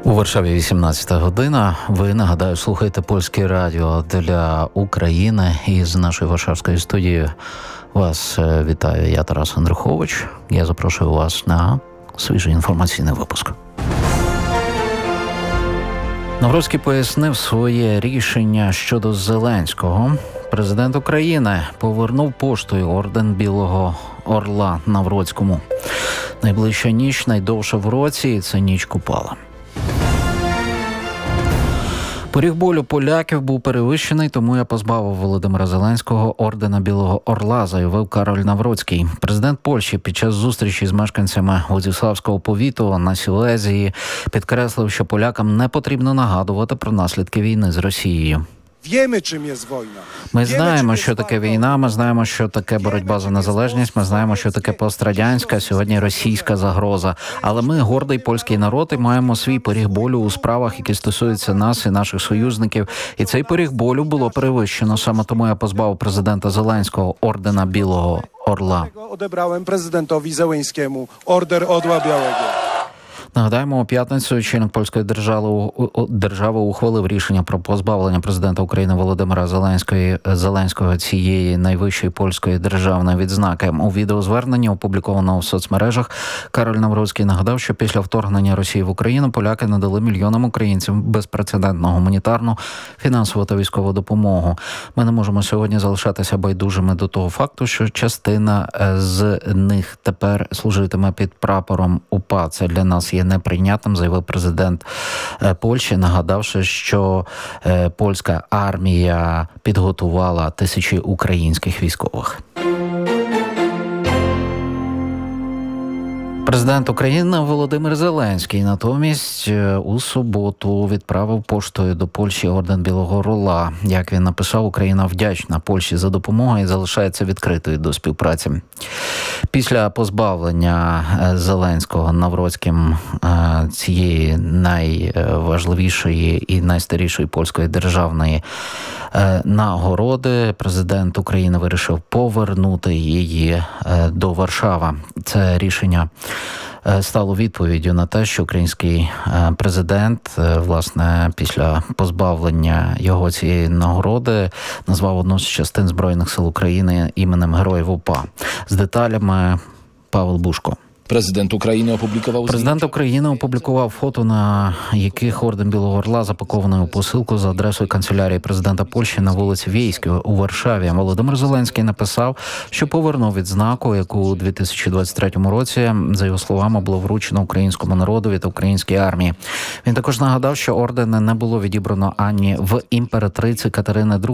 У Варшаві 18 година. Ви, нагадаю, слухаєте Польське радіо для України. І з нашої варшавської студії вас вітаю я, Тарас Андрухович. Я запрошую вас на свіжий інформаційний випуск. Навроцький пояснив своє рішення щодо Зеленського. Президент України повернув поштою орден Білого Орла Навроцькому. Найближча ніч найдовша в році, і це ніч Купала. Поріг болю поляків був перевищений, тому я позбавив Володимира Зеленського ордена Білого Орла, заявив Кароль Навроцький. Президент Польщі під час зустрічі з мешканцями Владиславського повіту на Сілезії підкреслив, що полякам не потрібно нагадувати про наслідки війни з Росією. Ми знаємо, що таке війна, ми знаємо, що таке боротьба за незалежність, ми знаємо, що таке пострадянська, сьогодні російська загроза. Але ми гордий польський народ і маємо свій поріг болю у справах, які стосуються нас і наших союзників. І цей поріг болю було перевищено. Саме тому я позбавив президента Зеленського ордена Білого Орла. Одебрałem prezydentowi Zełenskiemu order Orła Białego. Нагадаємо, у п'ятницю очільник польської держави ухвалив рішення про позбавлення президента України Володимира Зеленського цієї найвищої польської державної відзнаки. У відеозверненні, опублікованого в соцмережах, Кароль Навроцький нагадав, що після вторгнення Росії в Україну поляки надали мільйонам українців безпрецедентну гуманітарну, фінансову та військову допомогу. Ми не можемо сьогодні залишатися байдужими до того факту, що частина з них тепер служитиме під прапором УПА. Це для нас є неприйнятним, заявив президент Польщі, нагадавши, що польська армія підготувала тисячі українських військових. Президент України Володимир Зеленський натомість у суботу відправив поштою до Польщі орден Білого Орла. Як він написав, Україна вдячна Польщі за допомогу і залишається відкритою до співпраці. Після позбавлення Зеленського Навроцьким цієї найважливішої і найстарішої польської державної нагороди, президент України вирішив повернути її до Варшави. Це рішення стало відповіддю на те, що український президент, власне, після позбавлення його цієї нагороди назвав одну з частин Збройних сил України іменем Героїв УПА. З деталями Павел Бушко. Президент України опублікував фото, на яких орден Білого Орла запакований у посилку за адресою канцелярії президента Польщі на вулиці Війській у Варшаві. Володимир Зеленський написав, що повернув відзнаку, яку у 2023 році, за його словами, було вручено українському народові та українській армії. Він також нагадав, що орден не було відібрано ані в імператриці Катерини II,